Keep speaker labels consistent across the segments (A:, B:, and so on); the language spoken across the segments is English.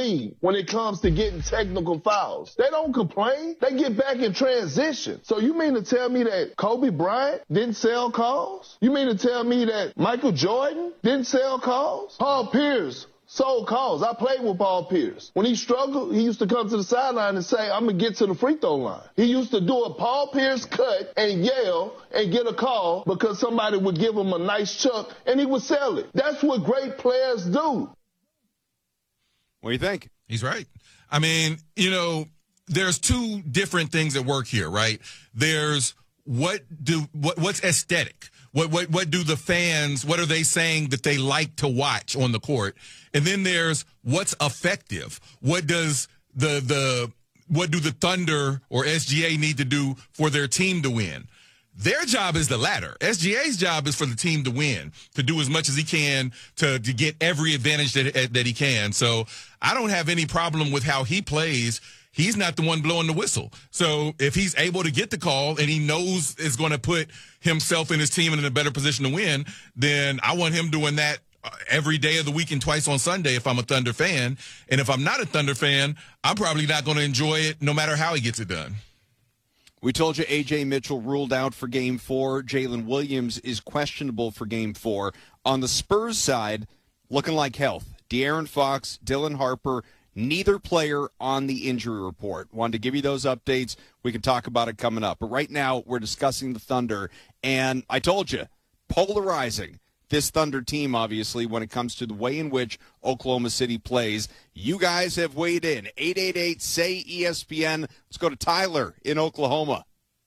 A: complain when it comes to getting technical fouls. They don't complain. They get back in transition. So you mean to tell me that Kobe Bryant didn't sell calls? You mean to tell me that Michael Jordan didn't sell calls? Paul Pierce sold calls. I played with Paul Pierce. When he struggled, he used to come to the sideline and say, I'm going to get to the free throw line. He used to do a Paul Pierce cut and yell and get a call because somebody would give him a nice chuck and he would sell it. That's what great players do.
B: What do you think?
C: He's right. I mean, there's two different things at work here, right? There's what's aesthetic. What do the fans, what are they saying that they like to watch on the court? And then there's what's effective. What does what do the Thunder or SGA need to do for their team to win? Their job is the latter. SGA's job is for the team to win, to do as much as he can to get every advantage that he can. So I don't have any problem with how he plays. He's not the one blowing the whistle. So if he's able to get the call and he knows it's going to put himself and his team in a better position to win, then I want him doing that every day of the week and twice on Sunday if I'm a Thunder fan. And if I'm not a Thunder fan, I'm probably not going to enjoy it no matter how he gets it done.
B: We told you A.J. Mitchell ruled out for Game 4. Jalen Williams is questionable for Game 4. On the Spurs side, looking like health. De'Aaron Fox, Dylan Harper, neither player on the injury report. Wanted to give you those updates. We can talk about it coming up. But right now, we're discussing the Thunder. And I told you, polarizing. This Thunder team, obviously, when it comes to the way in which Oklahoma City plays. You guys have weighed in. 888-SAY-ESPN. Let's go to Tyler in Oklahoma.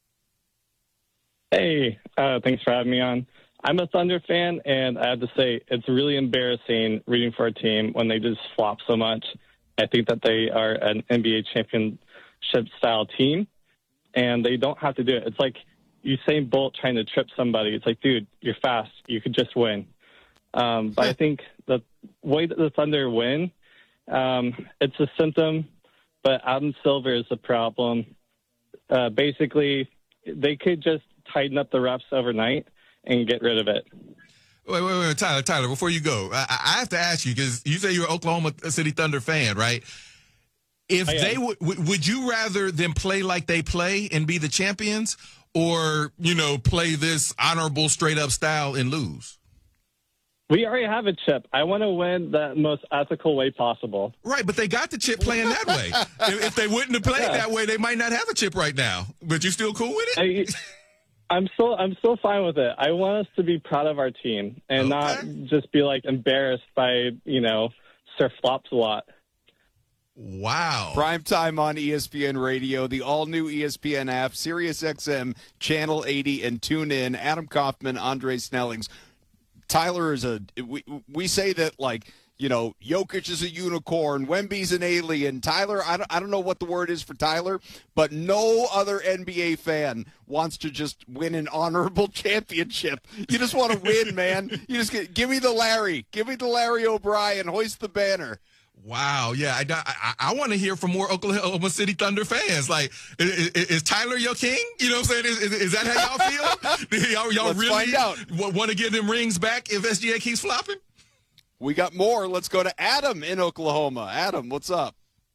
D: Hey, thanks for having me on. I'm a Thunder fan, and I have to say it's really embarrassing rooting for a team when they just flop so much. I think that they are an NBA championship-style team, and they don't have to do it. It's like Usain Bolt trying to trip somebody. It's like, dude, you're fast. You could just win. But I think the way that the Thunder win, it's a symptom, but Adam Silver is the problem. Basically, they could just tighten up the refs overnight and get rid of it.
C: Wait, Tyler, before you go, I have to ask you, because you say you're an Oklahoma City Thunder fan, right? If they would you rather them play like they play and be the champions, or, play this honorable, straight-up style and lose?
D: We already have a chip. I want to win the most ethical way possible.
C: Right, but they got the chip playing that way. If they wouldn't have played that way, they might not have a chip right now. But you still cool with it?
D: I'm still fine with it. I want us to be proud of our team and not just be, embarrassed by, Sir Flops a lot.
B: Wow. Prime time on ESPN Radio, the all-new ESPN app, SiriusXM, Channel 80, and tune in. Adam Kaufman, Andre Snellings. Tyler is we say that, Jokic is a unicorn, Wemby's an alien. Tyler, I don't know what the word is for Tyler, but no other NBA fan wants to just win an honorable championship. You just want to win, man. You just give me the Larry. Give me the Larry O'Brien. Hoist the banner.
C: Wow, yeah, I want to hear from more Oklahoma City Thunder fans. Is Tyler your king? You know what I'm saying? Is that how y'all feel? y'all
B: Let's
C: really
B: find out.
C: Want to get them rings back if SGA keeps flopping?
B: We got more. Let's go to Adam in Oklahoma. Adam, what's up?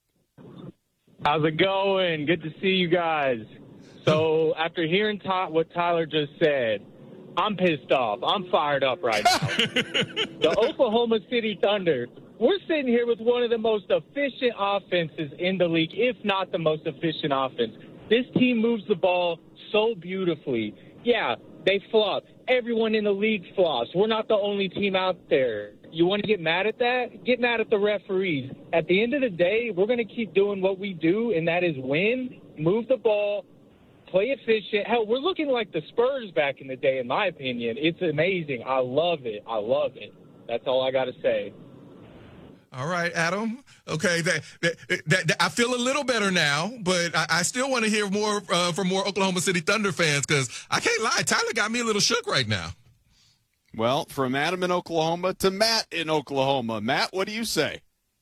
E: How's it going? Good to see you guys. So after hearing what Tyler just said, I'm pissed off. I'm fired up right now. The Oklahoma City Thunder, we're sitting here with one of the most efficient offenses in the league, if not the most efficient offense. This team moves the ball so beautifully. Yeah, they flop. Everyone in the league flops. We're not the only team out there. You want to get mad at that? Get mad at the referees. At the end of the day, we're going to keep doing what we do, and that is win, move the ball, play efficient. Hell, we're looking like the Spurs back in the day, in my opinion. It's amazing. I love it. I love it. That's all I got to say.
C: All right, Adam. Okay, I feel a little better now, but I still want to hear more from more Oklahoma City Thunder fans, because I can't lie, Tyler got me a little shook right now.
B: Well, from Adam in Oklahoma to Matt in Oklahoma. Matt, what do you say?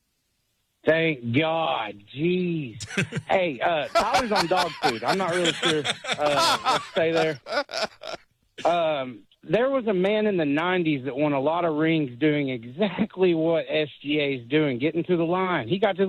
F: Thank God. Jeez. Hey, Tyler's on dog food. I'm not really sure what to say there. There was a man in the 90s that won a lot of rings doing exactly what SGA is doing, getting to the line. He got to the